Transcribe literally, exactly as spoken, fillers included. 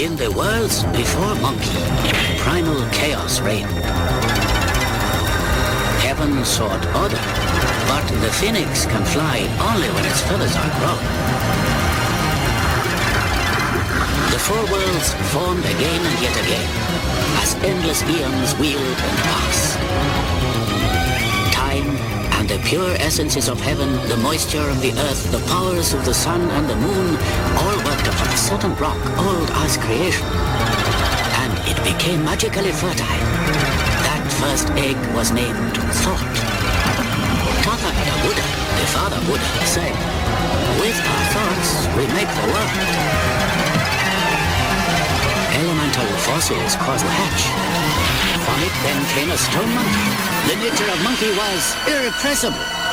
In the worlds before Monkey, primal chaos reigned. Heaven sought order, but the phoenix can fly only when its feathers are grown. The four worlds formed again and yet again, as endless eons wheeled and passed. Time and the pure essences of heaven, the moisture of the earth, the powers of the sun and the moon, all worked upon a certain rock, old as creation. And it became magically fertile. That first egg was named Thought. Tathagata Buddha, the father Buddha, said, "With our thoughts, we make the world." Elemental fossils caused the hatch. From it then came a stone monkey. The nature of monkey was irrepressible.